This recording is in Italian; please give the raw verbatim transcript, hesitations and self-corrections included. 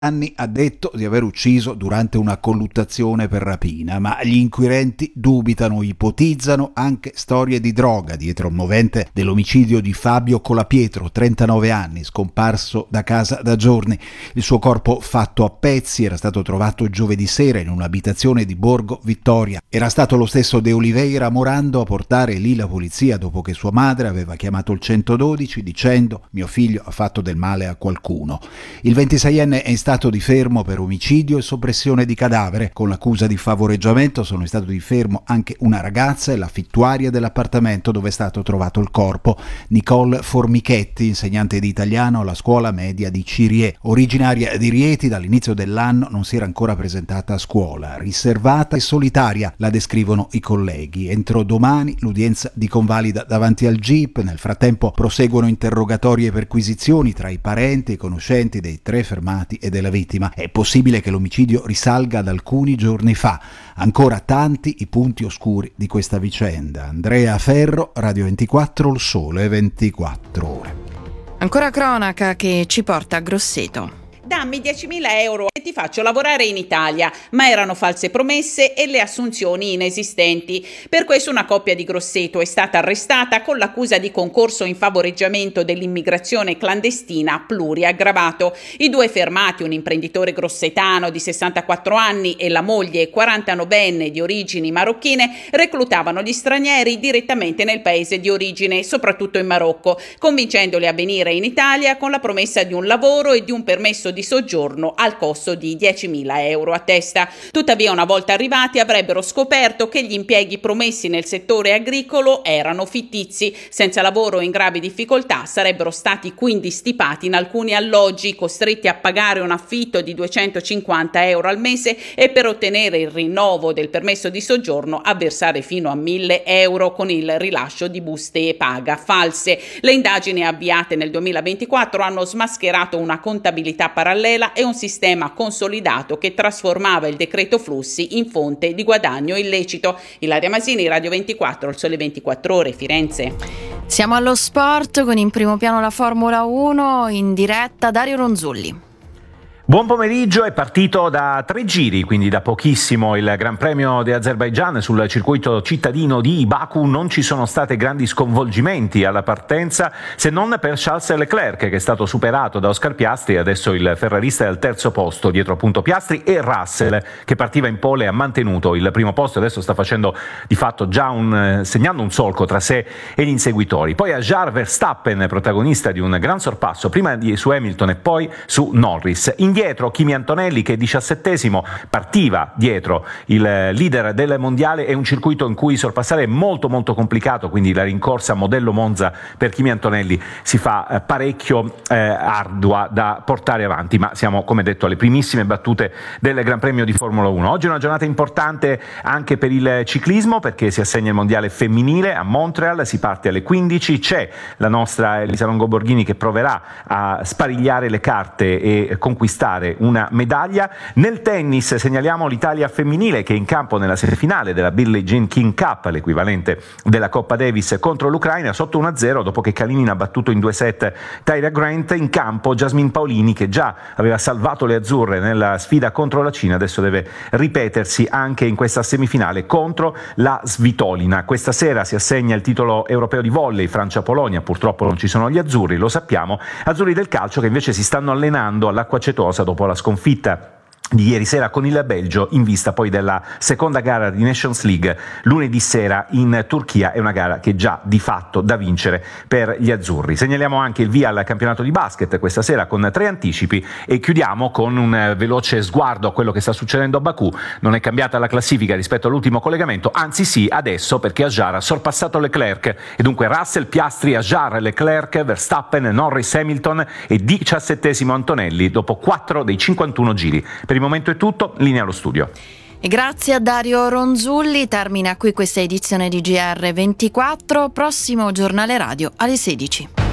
anni ha detto di aver ucciso durante una colluttazione per rapina, ma gli inquirenti dubitano, ipotizzano anche storie di droga dietro il movente dell'omicidio di Fabio Colapietro, trentanove anni, scomparso da casa da giorni. Il suo corpo fatto a pezzi era stato trovato giovedì sera in un'abitazione di Borgo Vittoria. Era stato lo stesso De Oliveira Morando a portare lì la polizia dopo che sua madre aveva chiamato il centododici dicendo: mio figlio ha fatto del male a qualcuno. Il ventiseienne è in stato di fermo per omicidio e soppressione di cadavere. Con l'accusa di favoreggiamento sono in stato di fermo anche una ragazza e l'affittuaria dell'appartamento dove è stato trovato il corpo, Nicole Formichetti, insegnante di italiano alla scuola media di Cirie. Originaria di Rieti, dall'inizio dell'anno non si era ancora presentata a scuola. Riservata e solitaria, la descrivono i colleghi. Entro domani l'udienza di convalida davanti al G I P. Nel frattempo proseguono interrogatori e perquisizioni tra i parenti e i conoscenti dei tre fermati e della vittima. È possibile che l'omicidio risalga ad alcuni giorni fa. Ancora tanti i punti oscuri di questa vicenda. Andrea Ferro, Radio ventiquattro, Il Sole ventiquattro Ore. Ancora cronaca che ci porta a Grosseto. Dammi diecimila euro e ti faccio lavorare in Italia, ma erano false promesse e le assunzioni inesistenti. Per questo una coppia di Grosseto è stata arrestata con l'accusa di concorso in favoreggiamento dell'immigrazione clandestina pluriaggravato. I due fermati, un imprenditore grossetano di sessantaquattro anni e la moglie quarantanovenne di origini marocchine, reclutavano gli stranieri direttamente nel paese di origine, soprattutto in Marocco, convincendoli a venire in Italia con la promessa di un lavoro e di un permesso di soggiorno al costo di diecimila euro a testa. Tuttavia, una volta arrivati, avrebbero scoperto che gli impieghi promessi nel settore agricolo erano fittizi. Senza lavoro e in gravi difficoltà sarebbero stati quindi stipati in alcuni alloggi, costretti a pagare un affitto di duecentocinquanta euro al mese e per ottenere il rinnovo del permesso di soggiorno a versare fino a mille euro con il rilascio di buste paga false. Le indagini avviate nel duemilaventiquattro hanno smascherato una contabilità parallela e un sistema consolidato che trasformava il decreto flussi in fonte di guadagno illecito. Ilaria Masini, Radio ventiquattro, Il Sole ventiquattro Ore, Firenze. Siamo allo sport con in primo piano la Formula uno, in diretta Dario Ronzulli. Buon pomeriggio, è partito da tre giri, quindi da pochissimo, il Gran Premio di Azerbaigian sul circuito cittadino di Baku. Non ci sono state grandi sconvolgimenti alla partenza, se non per Charles Leclerc, che è stato superato da Oscar Piastri. Adesso il ferrarista è al terzo posto, dietro appunto Piastri, e Russell, che partiva in pole, ha mantenuto il primo posto, adesso sta facendo di fatto già un segnando un solco tra sé e gli inseguitori. Poi Ajar Verstappen, protagonista di un gran sorpasso, prima di, su Hamilton e poi su Norris. Indietro Kimi Antonelli, che è diciassettesimo, partiva dietro il leader del mondiale. È un circuito in cui sorpassare è molto molto complicato, quindi la rincorsa modello Monza per Kimi Antonelli si fa parecchio eh, ardua da portare avanti, ma siamo, come detto, alle primissime battute del Gran Premio di Formula uno. Oggi è una giornata importante anche per il ciclismo, perché si assegna il mondiale femminile a Montreal, si parte alle quindici, c'è la nostra Elisa Longo Borghini che proverà a sparigliare le carte e conquistare una medaglia. Nel tennis segnaliamo l'Italia femminile che è in campo nella semifinale della Billie Jean King Cup, l'equivalente della Coppa Davis, contro l'Ucraina, sotto uno a zero dopo che Kalinin ha battuto in due set Tyra Grant. In campo Jasmine Paolini, che già aveva salvato le azzurre nella sfida contro la Cina, adesso deve ripetersi anche in questa semifinale contro la Svitolina. Questa sera si assegna il titolo europeo di volley Francia-Polonia, purtroppo non ci sono gli azzurri, lo sappiamo, azzurri del calcio che invece si stanno allenando all'Acqua Cetosa dopo la sconfitta di ieri sera con il Belgio, in vista poi della seconda gara di Nations League lunedì sera in Turchia. È una gara che già di fatto da vincere per gli azzurri. Segnaliamo anche il via al campionato di basket questa sera con tre anticipi e chiudiamo con un veloce sguardo a quello che sta succedendo a Baku. Non è cambiata la classifica rispetto all'ultimo collegamento, anzi sì, adesso, perché Ajar ha sorpassato Leclerc e dunque Russell, Piastri, Ajar, Leclerc, Verstappen, Norris, Hamilton e diciassettesimo Antonelli dopo quattro dei cinquantuno giri. Per il momento è tutto, linea allo studio. E grazie a Dario Ronzulli. Termina qui questa edizione di G R ventiquattro. Prossimo giornale radio alle sedici.